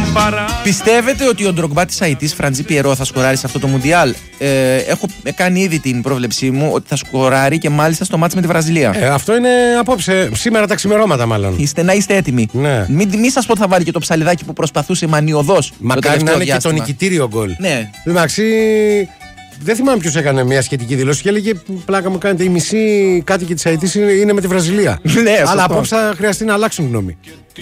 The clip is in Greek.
Πιστεύετε ότι ο Ντρογκμπά της Αιτής, Φραντζή Πιερό, θα σκοράρει σε αυτό το Μουντιάλ? Έχω κάνει ήδη την πρόβλεψή μου ότι θα σκοράρει και μάλιστα στο μάτς με τη Βραζιλία. Αυτό είναι απόψε, σήμερα τα ξημερώματα μάλλον. Να είστε έτοιμοι. Ναι. Μην σας πω ότι θα βάλει και το ψαλιδάκι που προσπαθούσε μανιωδώς. Μακάρι να είναι και το νικητήριο γκολ. Ναι. Εντάξει, δεν θυμάμαι ποιος έκανε μια σχετική δήλωση και έλεγε πλάκα μου κάνετε, οι μισοί κάτοικοι της Αιτής είναι με τη Βραζιλία. Ναι, αλλά απόψε θα χρειαστεί να αλλάξουν γνώμη.